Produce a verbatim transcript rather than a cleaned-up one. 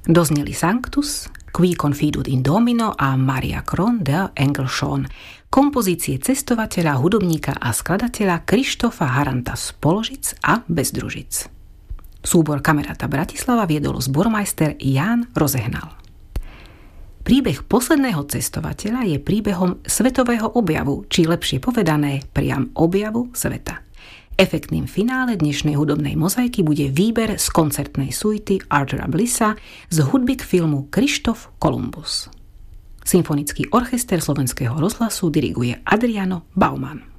Dozneli Sanctus, Qui confidut in Domino a Maria Kron der Engelschon, kompozície cestovateľa, hudobníka a skladateľa Krištofa Haranta z Položic a Bezdružic. Súbor Kameráta Bratislava viedol zbormajster Ján Rozehnal. Príbeh posledného cestovateľa je príbehom svetového objavu, či lepšie povedané, priam objavu sveta. Efektným finále dnešnej hudobnej mozaiky bude výber z koncertnej suity Artura Blissa z hudby k filmu Krištof Kolumbus. Symfonický orchester Slovenského rozhlasu diriguje Adriano Bauman.